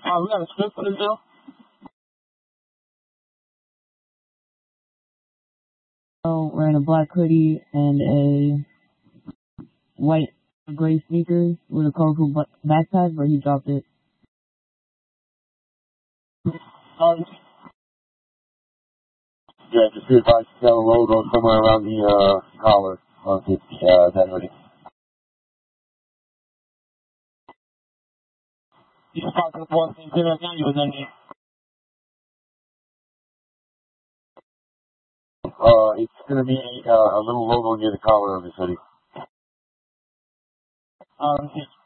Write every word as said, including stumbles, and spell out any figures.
Uh, we got a script for this deal. So wearing a black hoodie and a white gray sneakers with a colorful backpack, but he dropped it. Um, Yeah, just see if I can tell a logo somewhere around the uh, collar of this, uh, that hoodie. you just talking to one thing right now, you was in there. Uh, it's gonna be uh, a little logo near the collar of this hoodie. Um,